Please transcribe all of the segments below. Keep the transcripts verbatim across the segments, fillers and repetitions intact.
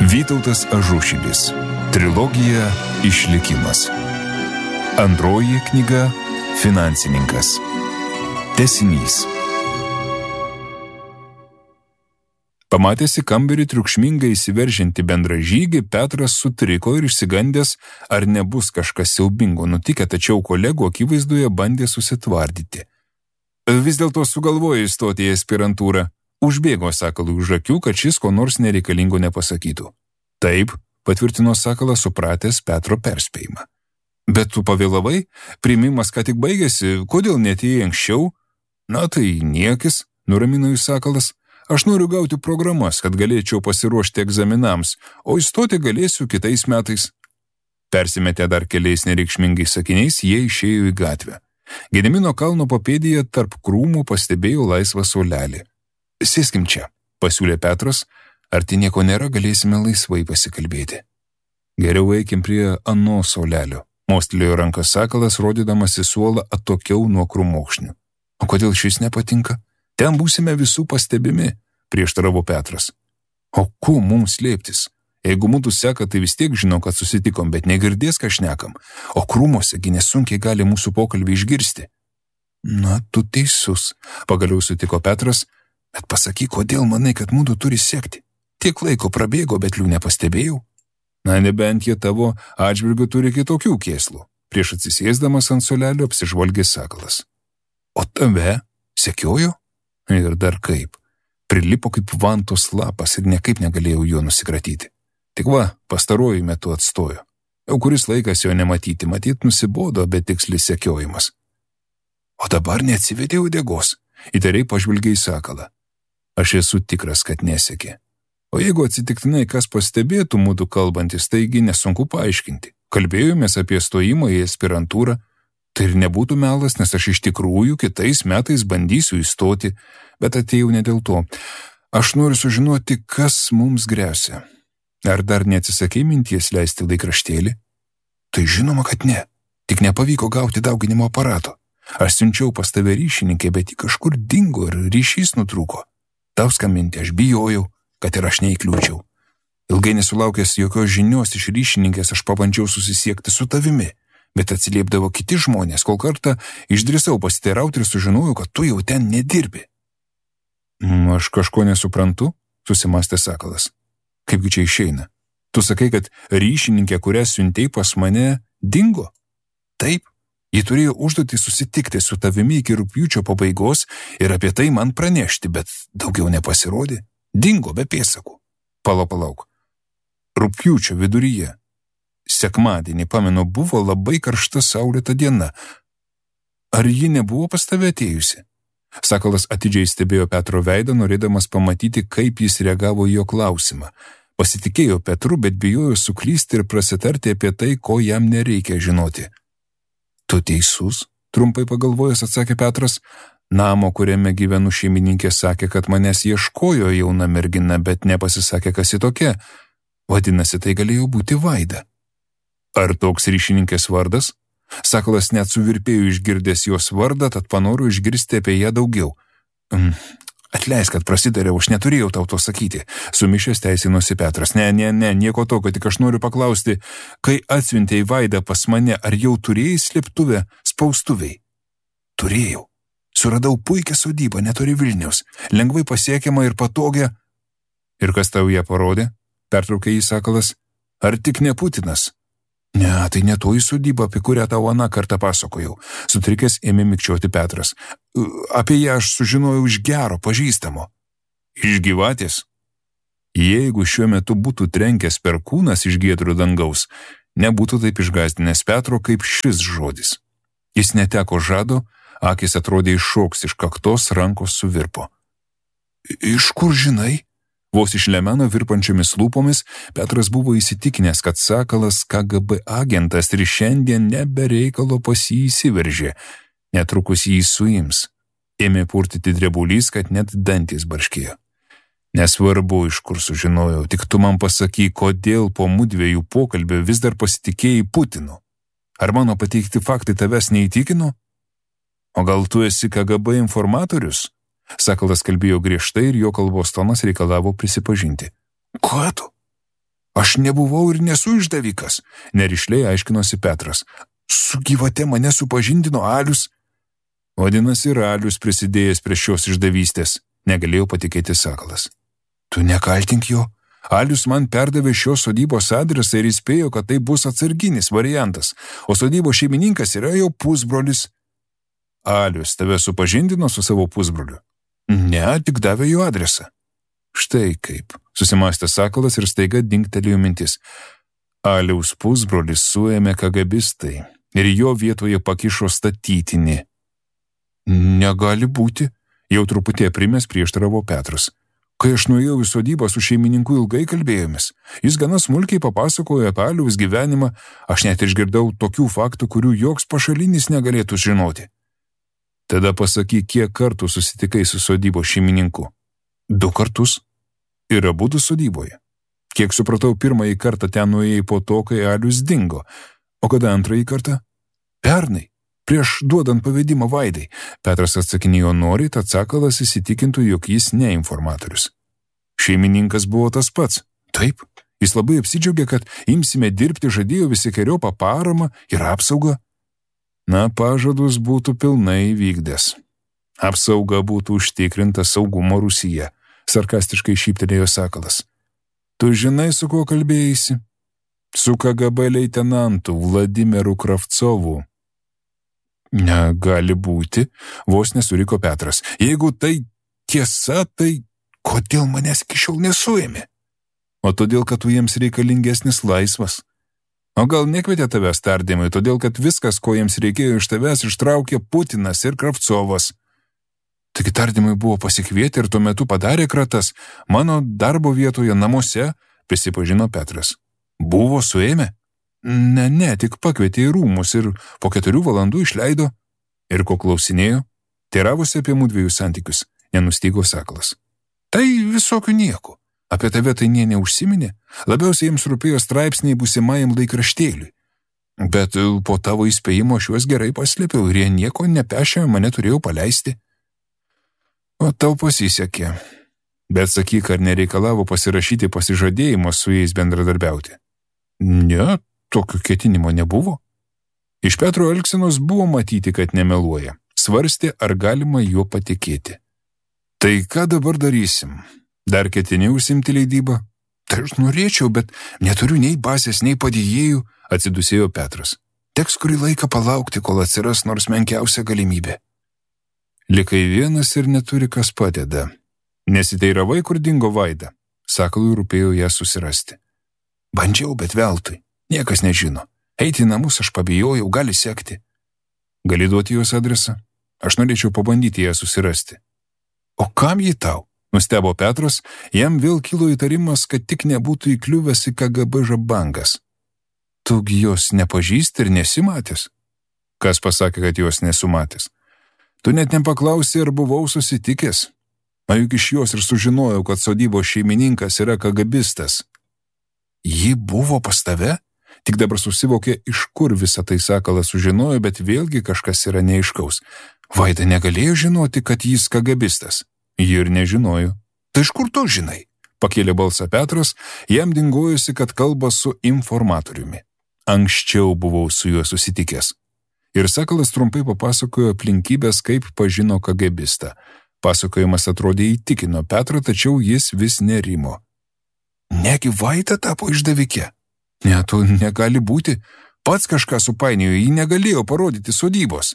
Vytautas Ažušilis. Trilogija Išlikimas. Antroji knyga Finansininkas. Tęsinys. Pamatęs į kambarį triukšmingai įsiveržiantį bendražygį, Petras sutriko ir išsigandęs, ar nebus kažkas siaubingo nutikę, tačiau kolegų akivaizdoje bandė susitvardyti. Vis dėlto sugalvojo įstoti į aspirantūrą. Užbėgo Sakalui už akių, kad šis ko nors nereikalingo nepasakytų. Taip, patvirtino Sakalas, supratęs Petro perspėjimą. Bet tu pavėlavai, priėmimas ką tik baigėsi, kodėl neatėjai anksčiau? Na tai niekis, nuramino jį Sakalas. Aš noriu gauti programas, kad galėčiau pasiruošti egzaminams, o įstoti galėsiu kitais metais. Persimetę dar keliais nereikšmingais sakiniais, jie išėjo į gatvę. Gedimino kalno papėdėje tarp krūmų pastebėjo laisvą suolelį. Sėskim čia, pasiūlė Petras, ar tai nieko nėra, galėsime laisvai pasikalbėti. Geriau eikim prie ano suolelio, mostelėjo ranką Sakalas, rodydamas į suolą atokiau nuo krūmokšnių. O kodėl šis nepatinka? Ten būsime visų pastebimi, prieštaravo Petras. O kuo mums slėptis? Jeigu mūsų seka, tai vis tiek žinau, kad susitikom, bet negirdės, ką šnekam. O krūmose gi nesunkiai gali mūsų pokalbį išgirsti. Na, tu teisus, pagaliau sutiko Petras, bet pasakyk, kodėl manai, kad mūsų turi sekti? Tiek laiko prabėgo, bet lių nepastebėjau. Na, nebent jie tavo atžvilgiu turi kitokių kėslų. Prieš atsisėsdamas ant suolelio apsižvalgė Sakalas. O tave sekiojo? Ir dar kaip. Prilipo kaip vantos lapas ir niekaip negalėjau jo nusikratyti. Tik va, pastaruoju metu atstojo. Jau kuris laikas jo nematyti, matyt nusibodo betikslis sekiojimas. O dabar neatsivedė uodegos, įtariai pažvilgė į Sakalą. Aš esu tikras, kad nesekė. O jeigu atsitiktinai kas pastebėtų mūsų kalbantis, taigi nesunku paaiškinti. Kalbėjomės apie stojimą į aspirantūrą. Tai ir nebūtų melas, nes aš iš tikrųjų kitais metais bandysiu įstoti, bet atėjau ne dėl to. Aš noriu sužinoti, kas mums gresia. Ar dar neatsisakei minties leisti laikraštėlį? Tai žinoma, kad ne. Tik nepavyko gauti dauginimo aparato. Aš siunčiau pas tave ryšininkę, bet ji kažkur dingo ir ryšys nutrūko. Tau skambinti aš bijojau, kad ir aš neįkliūčiau. Ilgai nesulaukęs jokios žinios iš ryšininkės, aš pabandžiau susisiekti su tavimi. Bet atsiliepdavo kiti žmonės, kol kartą išdrįsau pasiteirauti ir sužinojau, kad tu jau ten nedirbi. Aš kažko nesuprantu, susimastė Sakalas. Kaipgi čia išeina? Tu sakai, kad ryšininkė, kurią siuntei pas mane, dingo? Taip, ji turėjo užduotį susitikti su tavimi iki rugpjūčio pabaigos ir apie tai man pranešti, bet daugiau nepasirodė. Dingo be pėdsakų. Palauk, palauk. Rugpjūčio viduryje. Sekmadienį, pamenu, buvo labai karšta saulėta diena. Ar ji nebuvo pas tave atėjusi? Sakalas atidžiai stebėjo Petro veidą, norėdamas pamatyti, kaip jis reagavo į jo klausimą. Pasitikėjo Petru, bet bijojo suklysti ir prasitarti apie tai, ko jam nereikia žinoti. Tu teisus, trumpai pagalvojęs atsakė Petras. Namo, kuriame gyvenu, šeimininkė sakė, kad manęs ieškojo jauna mergina, bet nepasisakė, kas ji tokia. Vadinasi, tai galėjo būti Vaida. Ar toks ryšininkės vardas? Sakalas net suvirpėjo išgirdęs jos vardą, tad panoro išgirsti apie ją daugiau. Mm, atleisk, kad prasidariau, aš neturėjau tau to sakyti. Sumišęs teisinosi Petras. Ne, ne, ne, nieko tokio, tik aš noriu paklausti, kai atsiuntei Vaidą pas mane, ar jau turėjai slėptuvę spaustuviai? Turėjau. Suradau puikią sodybą netoli Vilniaus, lengvai pasiekiamą ir patogią. Ir kas tau ją parodė? Pertraukė jį Sakalas. Ar tik ne Putinas? Ne, tai ne toji sodyba, apie kurią tau aną kartą pasakojau. Sutrikęs ėmė mikčioti Petras. Apie ją aš sužinojau iš gero pažįstamo. Iš gyvatės? Jeigu šiuo metu būtų trenkęs perkūnas iš giedro dangaus, nebūtų taip išgąsdinęs Petro kaip šis žodis. Jis neteko žado, akis atrodė iššoks iš kaktos, rankos suvirpo. Iš kur žinai? Vos iš lemeno virpančiomis lūpomis Petras buvo įsitikinęs, kad Sakalas K G B agentas ir šiandien nebereikalo pas jį įsiveržė. Netrukus jį suims. Ėmė purtyti drebulys, kad net dantys barškėjo. Nesvarbu, iš kur sužinojau, tik tu man pasakyk, kodėl po mudviejų pokalbio vis dar pasitikėjai Putinu. Ar mano pateikti faktai tavęs neįtikino? O gal tu esi K G B informatorius? Sakalas kalbėjo griežtai ir jo kalbos tonas reikalavo prisipažinti. Ką tu? Aš nebuvau ir nesu išdavikas, nerišliai aiškinosi Petras. Su gyvate mane supažindino Alius. Vadinasi, ir Alius prisidėjęs prie šios išdavystės, negalėjau patikėti Sakalas. Tu nekaltink jo. Alius man perdavė šios sodybos adresą ir įspėjo, kad tai bus atsarginis variantas, o sodybos šeimininkas yra jo pusbrolis. Alius tave supažindino su savo pusbroliu? Ne, tik davė jo adresą. Štai kaip, susimastė Sakalas ir staiga dingtelėjo mintis. Aliaus pusbrolis suėmė kagabistai ir jo vietoje pakišo statytinį. Negali būti, jau truputį aprimęs prieštaravo Petras. Kai aš nuėjau į sodybą su šeimininku ilgai kalbėjomės, jis gana smulkiai papasakojo apie Aliaus gyvenimą, aš net išgirdau tokių faktų, kurių joks pašalinis negalėtų žinoti. Tada pasakyk, kiek kartų susitikai su sodybos šeimininku? Du kartus. Ir abudu sodyboje. Kiek supratau, pirmąjį kartą ten nuėjai po to, kai Alius dingo, o kada antrąjį kartą? Pernai. Prieš duodant pavedimą Vaidai, Petras atsakinėjo noriai, tad Sakalas įsitikintų, jog jis ne informatorius. Šeimininkas buvo tas pats. Taip, jis labai apsidžiaugė, kad imsime dirbti, žadėjo visikeriopą paramą ir apsaugą. Na, pažadus būtų pilnai vykdęs. Apsauga būtų užtikrinta saugumo Rusija, sarkastiškai šyptelėjo Sakalas. Tu žinai, su kuo kalbėjaisi? Su K G B leitenantu Vladimiru Kravcovu. Negali būti, vos nesuriko Petras. Jeigu tai tiesa, tai kodėl manęs iki šiol nesuėmė? O todėl, kad tu jiems reikalingesnis laisvas. O gal nekvietė tavęs tardymui, todėl, kad viskas, ko jiems reikėjo iš tavęs, ištraukė Putinas ir Kravcovas. Taigi tardymui buvo pasikvietę ir tuo metu padarė kratas mano darbo vietoje namuose, prisipažino Petras. Buvo suėmę? Ne, ne, tik pakvietė į rūmus ir po keturių valandų išleido. Ir ko klausinėjo? Teiravosi apie mūdviejų santykius, nenustygo Sakalas. Tai visokių nieko. Apie tave tai nė neužsiminė. Labiausiai jiems rūpėjo straipsniai būsimajam laikraštėliui. Bet po tavo įspėjimo aš juos gerai paslėpiau ir jie nieko nepešė, mane turėjau paleisti. O tau pasisekė. Bet sakyk, ar nereikalavo pasirašyti pasižadėjimo su jais bendradarbiauti? Ne, tokio ketinimo nebuvo. Iš Petro elgsenos buvo matyti, kad nemeluoja. Svarstė, ar galima juo patikėti. Tai ką dabar darysim? Dar ketini užsimti leidybą? Tai aš norėčiau, bet neturiu nei bazės, nei padėjėjų, atsidusėjo Petras. Teks kurį laiką palaukti, kol atsiras nors menkiausia galimybė. Likai vienas ir neturi kas padeda. Nesiteiravai, kur dingo Vaida. Sakalui rūpėjo ją susirasti. Bandžiau, bet veltui. Niekas nežino. Eiti į namus aš pabijojau, gali sekti. Gali duoti jos adresą? Aš norėčiau pabandyti ją susirasti. O kam jį tau? Nustebo Petras, jam vėl kilo įtarimas, kad tik nebūtų įkliuvęs į K G B žabangas. Tugi jos nepažįsti ir nesimatęs? Kas pasakė, kad jos nesumatęs? Tu net nepaklausai, ar buvau susitikęs. O juk iš jos ir sužinojau, kad sodybos šeimininkas yra kagabistas. Ji buvo pas tave? Tik dabar susivokė, iš kur visą tai Sakalas sužinojo, bet vėlgi kažkas yra neaiškaus. Vaida negalėjo žinoti, kad jis kagabistas. Ji ir nežinojo. Tai iš kur tu žinai? Pakėlė balsą Petras, jam dingojusi, kad kalba su informatoriumi. Anksčiau buvau su juo susitikęs. Ir Sakalas trumpai papasakojo aplinkybės, kaip pažino kagabistą. Pasakojimas atrodė įtikino Petrą, tačiau jis vis nerimo. Negi Vaida tapo išdavike? Ne, to negali būti. Pats kažką supainiojo, jį negalėjo parodyti sodybos.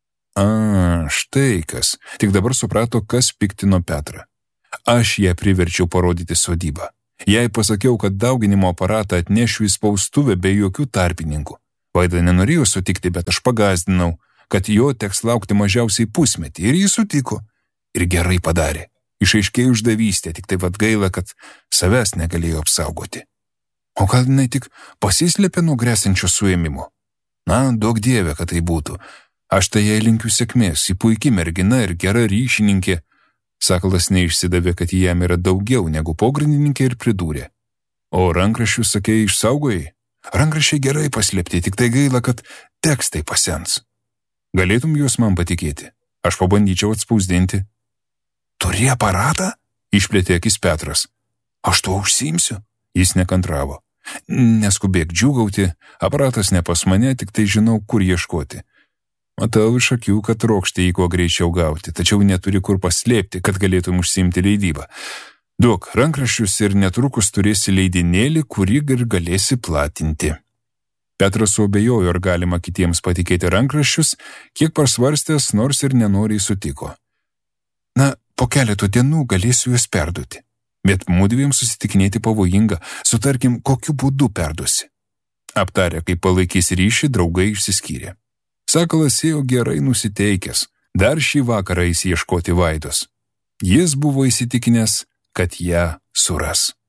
A, štai kas. Tik dabar suprato, kas piktino Petrą. Aš ją priverčiau parodyti sodybą. Jai pasakiau, kad dauginimo aparatą atnešiu į spaustuvę be jokių tarpininkų. Vaida nenorėjo sutikti, bet aš pagazdinau, kad jo teks laukti mažiausiai pusmetį, ir jis sutiko. Ir gerai padarė. Išaiškėjo išdavystė, tik tai vat gaila, kad savęs negalėjo apsaugoti. O gal jinai tik pasislėpė nuo grėsinčio suėmimo? Na, duok dieve, kad tai būtų. Aš tai jai linkiu sėkmės, ji puiki mergina ir gera ryšininkė. Sakalas neišsidavė, kad jam yra daugiau negu pogrindininkė ir pridūrė. O rankraščius, sakei, išsaugojai? Rankraščiai gerai paslėpti, tik tai gaila, kad tekstai pasens. Galėtum juos man patikėti? Aš pabandyčiau atspausdinti. Turi aparatą? Išplėtė akis Petras. Aš tuo užsiimsiu? Jis nekantravo. Neskubėk džiūgauti, aparatas ne pas mane, tik tai žinau, kur ieškoti. Matau iš akių, kad trokšti jį kuo greičiau gauti, tačiau neturi kur paslėpti, kad galėtum užsiimti leidybą. Duok rankraščius ir netrukus turėsi leidinėlį, kurį ir galėsi platinti. Petras suabejojo, ar galima kitiems patikėti rankraščius, kiek parsvarstęs, nors ir nenoriai sutiko. Na, po keletų dienų galėsiu juos perduoti. Bet mudviem susitikinėti pavojinga, sutarkim, kokiu būdu perduosi. Aptarę, kaip palaikys ryšį, draugai išsiskyrė. Sakalas ėjo gerai nusiteikęs, dar šį vakarą eis ieškoti Vaidos. Jis buvo įsitikinęs, kad ją suras.